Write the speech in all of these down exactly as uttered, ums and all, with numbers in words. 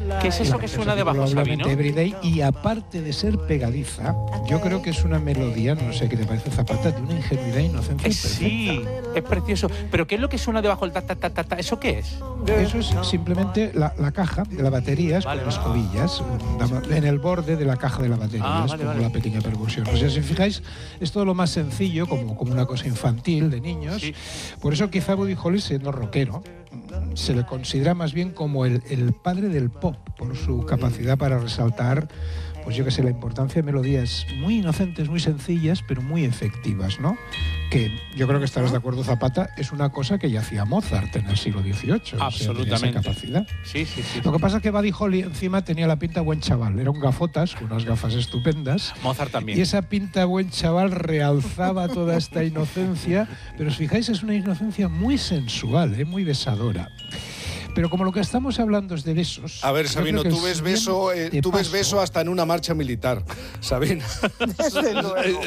¿Qué es eso que suena debajo, Sabino? Everyday, y aparte de ser pegadiza, yo creo que es una melodía, no sé qué te parece, Zapata, de una ingenuidad e inocencia Eh, perfecta. sí, es precioso. ¿Pero qué es lo que suena debajo del ta, ta, ta, ta, ta? ¿Eso qué es? Eso es simplemente la, la caja de la batería Vale, con vale. escobillas en el borde de la caja de la batería. Ah, es vale, como vale. la pequeña percusión. O sea, si fijáis, es todo lo más sencillo, como, como una cosa infantil de niños. Sí. Por eso quizá Buddy Holly, siendo rockero, se le considera más bien como el, el padre del pop, por su capacidad para resaltar, pues yo que sé, la importancia de melodías muy inocentes, muy sencillas, pero muy efectivas, ¿no? Que yo creo que estarás de acuerdo, Zapata, es una cosa que ya hacía Mozart en el siglo dieciocho. Absolutamente. O sea, tenía esa capacidad. Sí, sí, sí. Lo que pasa es que Buddy Holly encima tenía la pinta buen chaval. Era un gafotas, con unas gafas estupendas. Mozart también. Y esa pinta buen chaval realzaba toda esta inocencia. Pero os fijáis, es una inocencia muy sensual, ¿eh? Muy besadora. Pero como lo que estamos hablando es de besos... A ver, yo Sabino, creo que tú el ves beso, eh, siguiente tú ves paso- beso hasta en una marcha militar, Sabino. Desde luego.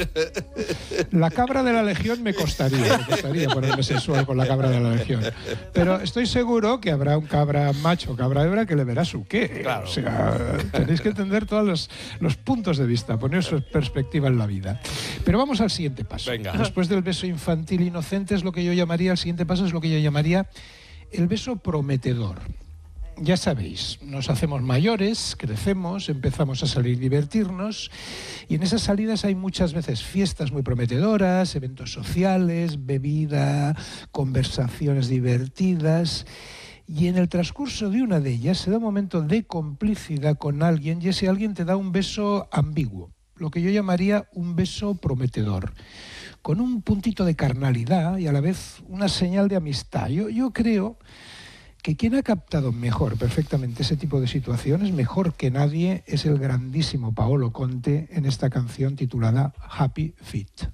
La cabra de la Legión me costaría, me costaría ponerme sensual con la cabra de la Legión. Pero estoy seguro que habrá un cabra macho, cabra hembra, que le verá su qué. Claro. O sea, tenéis que entender todos los, los puntos de vista, poner su perspectiva en la vida. Pero vamos al siguiente paso. Venga. Después del beso infantil inocente es lo que yo llamaría, el siguiente paso es lo que yo llamaría el beso prometedor. Ya sabéis, nos hacemos mayores, crecemos, empezamos a salir y divertirnos, y en esas salidas hay muchas veces fiestas muy prometedoras, eventos sociales, bebida, conversaciones divertidas, y en el transcurso de una de ellas se da un momento de complicidad con alguien, y ese alguien te da un beso ambiguo, lo que yo llamaría un beso prometedor, con un puntito de carnalidad y a la vez una señal de amistad. Yo, yo creo que quien ha captado mejor, perfectamente, ese tipo de situaciones, mejor que nadie, es el grandísimo Paolo Conte en esta canción titulada Happy Feet.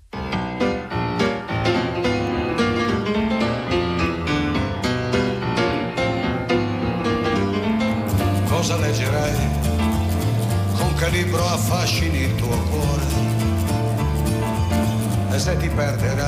Cosa leggerai? Con che libro affascini il tuo cuore? E se ti perderai?